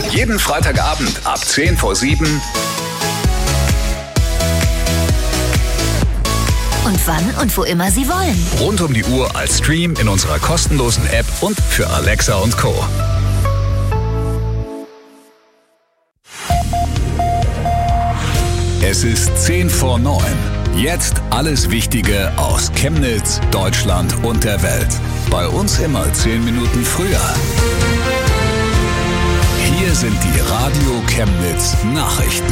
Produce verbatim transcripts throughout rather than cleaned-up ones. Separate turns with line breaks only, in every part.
Jeden Freitagabend ab zehn vor sieben.
Und wann und wo immer Sie wollen.
Rund um die Uhr als Stream in unserer kostenlosen App und für Alexa und Co. Es ist zehn vor neun. Jetzt alles Wichtige aus Chemnitz, Deutschland und der Welt. Bei uns immer zehn Minuten früher. Hier sind die Radio Chemnitz Nachrichten.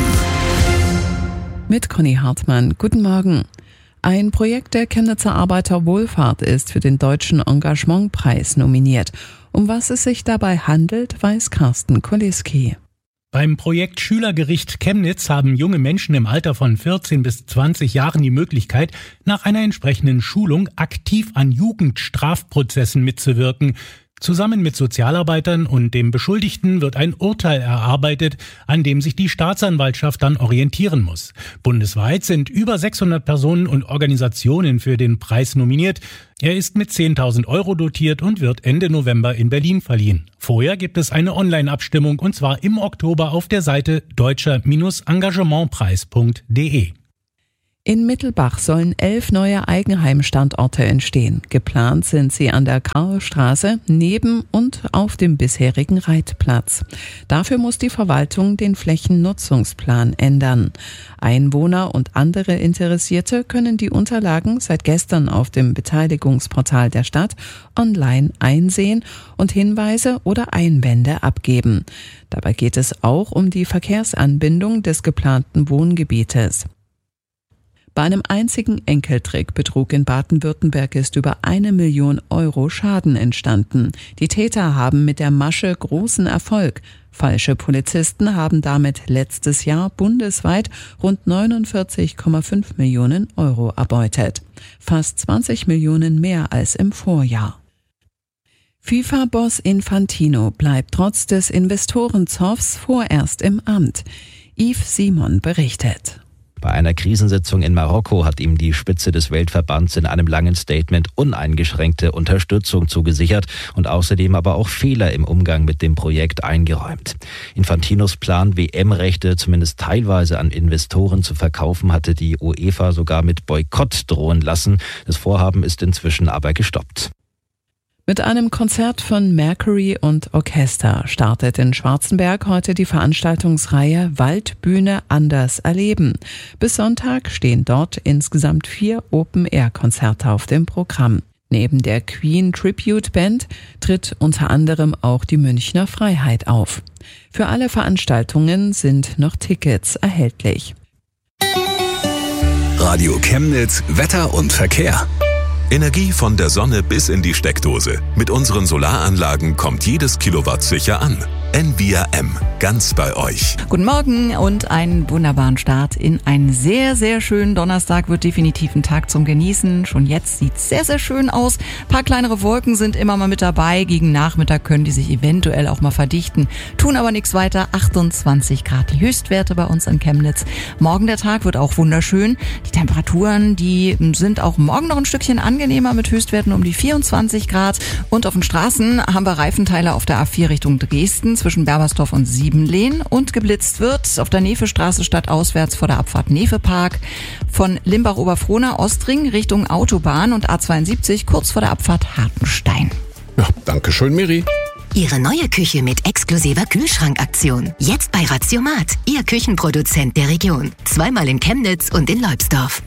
Mit Conny Hartmann. Guten Morgen. Ein Projekt der Chemnitzer Arbeiterwohlfahrt ist für den Deutschen Engagementpreis nominiert. Um was es sich dabei handelt, weiß Carsten Koliski.
Beim Projekt Schülergericht Chemnitz haben junge Menschen im Alter von vierzehn bis zwanzig Jahren die Möglichkeit, nach einer entsprechenden Schulung aktiv an Jugendstrafprozessen mitzuwirken. Zusammen mit Sozialarbeitern und dem Beschuldigten wird ein Urteil erarbeitet, an dem sich die Staatsanwaltschaft dann orientieren muss. Bundesweit sind über sechshundert Personen und Organisationen für den Preis nominiert. Er ist mit zehntausend Euro dotiert und wird Ende November in Berlin verliehen. Vorher gibt es eine Online-Abstimmung und zwar im Oktober auf der Seite deutscher Engagementpreis punkt de.
In Mittelbach sollen elf neue Eigenheimstandorte entstehen. Geplant sind sie an der Karlstraße, neben und auf dem bisherigen Reitplatz. Dafür muss die Verwaltung den Flächennutzungsplan ändern. Einwohner und andere Interessierte können die Unterlagen seit gestern auf dem Beteiligungsportal der Stadt online einsehen und Hinweise oder Einwände abgeben. Dabei geht es auch um die Verkehrsanbindung des geplanten Wohngebietes. Bei einem einzigen Enkeltrick betrug in Baden-Württemberg ist über eine Million Euro Schaden entstanden. Die Täter haben mit der Masche großen Erfolg. Falsche Polizisten haben damit letztes Jahr bundesweit rund neunundvierzig Komma fünf Millionen Euro erbeutet. Fast zwanzig Millionen mehr als im Vorjahr. FIFA-Boss Infantino bleibt trotz des Investorenzoffs vorerst im Amt. Yves Simon berichtet.
Bei einer Krisensitzung in Marokko hat ihm die Spitze des Weltverbands in einem langen Statement uneingeschränkte Unterstützung zugesichert und außerdem aber auch Fehler im Umgang mit dem Projekt eingeräumt. Infantinos Plan, W M-Rechte zumindest teilweise an Investoren zu verkaufen, hatte die UEFA sogar mit Boykott drohen lassen. Das Vorhaben ist inzwischen aber gestoppt.
Mit einem Konzert von Mercury und Orchester startet in Schwarzenberg heute die Veranstaltungsreihe Waldbühne anders erleben. Bis Sonntag stehen dort insgesamt vier Open-Air-Konzerte auf dem Programm. Neben der Queen Tribute Band tritt unter anderem auch die Münchner Freiheit auf. Für alle Veranstaltungen sind noch Tickets erhältlich.
Radio Chemnitz, Wetter und Verkehr.
Energie von der Sonne bis in die Steckdose. Mit unseren Solaranlagen kommt jedes Kilowatt sicher an. N V R M, ganz bei euch.
Guten Morgen und einen wunderbaren Start in einen sehr, sehr schönen Donnerstag. Wird definitiv ein Tag zum Genießen. Schon jetzt sieht es sehr, sehr schön aus. Ein paar kleinere Wolken sind immer mal mit dabei. Gegen Nachmittag können die sich eventuell auch mal verdichten. Tun aber nichts weiter. achtundzwanzig Grad die Höchstwerte bei uns in Chemnitz. Morgen der Tag wird auch wunderschön. Die Temperaturen, die sind auch morgen noch ein Stückchen angenehmer mit Höchstwerten um die vierundzwanzig Grad. Und auf den Straßen haben wir Reifenteile auf der A vier Richtung Dresden zwischen Berbersdorf und Siebenlehn und geblitzt wird auf der Nefestraße stadtauswärts vor der Abfahrt Nefepark, von Limbach-Oberfrohna Ostring Richtung Autobahn und A zweiundsiebzig kurz vor der Abfahrt Hartenstein.
Ja, danke schön, Miri.
Ihre neue Küche mit exklusiver Kühlschrankaktion. Jetzt bei Ratiomat, Ihr Küchenproduzent der Region. Zweimal in Chemnitz und in Leubsdorf.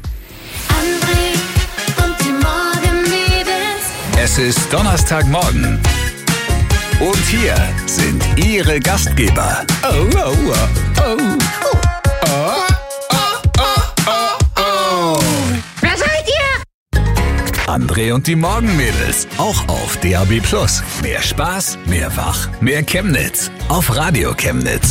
und die Morgenmädels. Es ist Donnerstagmorgen. Und hier sind Ihre Gastgeber. Oh, oh, oh, oh, oh, oh, oh, oh, oh.
Wer seid ihr?
André und die Morgenmädels. Auch auf D A B Plus. Mehr Spaß, mehr Wach, mehr Chemnitz. Auf Radio Chemnitz.